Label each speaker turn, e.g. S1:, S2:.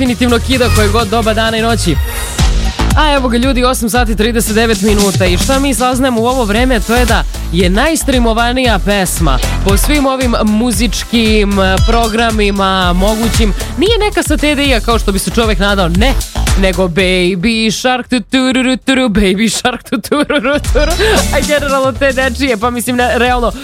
S1: definitivno kida koje god doba dana i noći. A evo ga ljudi, 8 sati 39 minuta i šta mi saznamo u ovo vreme, to je da je najstreamovanija pesma po svim ovim muzičkim programima mogućim. Nije neka sa TDI-a kao što bi se čovek nadao, ne, nego Baby Shark tutururu, Baby Shark tutururu, a generalno te dečije, pa mislim realno